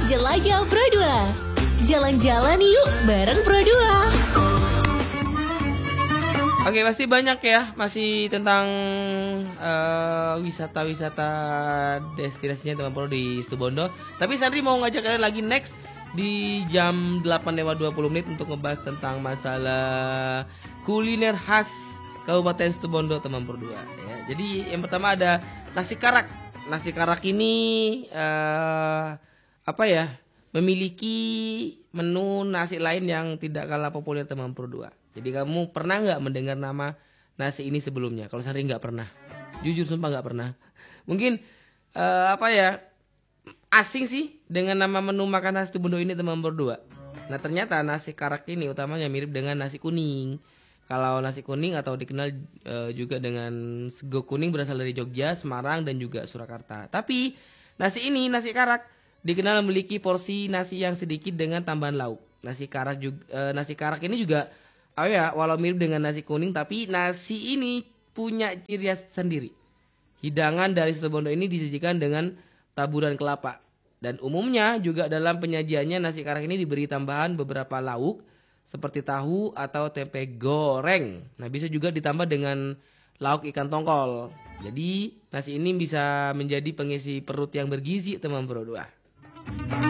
Jelajah Pro 2. Jalan-jalan yuk bareng Pro 2. Oke, pasti banyak ya masih tentang wisata-wisata destinasinya teman-teman di Situbondo. Tapi Sandri mau ngajak kalian lagi next di jam 8:20 untuk ngebahas tentang masalah kuliner khas Kabupaten Situbondo teman berdua ya. Jadi yang pertama ada nasi karak. Nasi karak ini memiliki menu nasi lain yang tidak kalah populer teman berdua. Jadi kamu pernah nggak mendengar nama nasi ini sebelumnya? Kalau Sandri nggak pernah, jujur sumpah nggak pernah. Mungkin asing sih dengan nama menu makan nasi Situbondo ini teman berdua. Nah ternyata nasi karak ini utamanya mirip dengan nasi kuning. Kalau nasi kuning atau dikenal juga dengan sego kuning berasal dari Jogja, Semarang dan juga Surakarta. Tapi nasi karak dikenal memiliki porsi nasi yang sedikit dengan tambahan lauk. Nasi karak ini juga walau mirip dengan nasi kuning tapi nasi ini punya ciri khas sendiri. Hidangan dari Situbondo ini disajikan dengan taburan kelapa. Dan umumnya juga dalam penyajiannya nasi karak ini diberi tambahan beberapa lauk seperti tahu atau tempe goreng. Nah bisa juga ditambah dengan lauk ikan tongkol. Jadi nasi ini bisa menjadi pengisi perut yang bergizi teman berdua.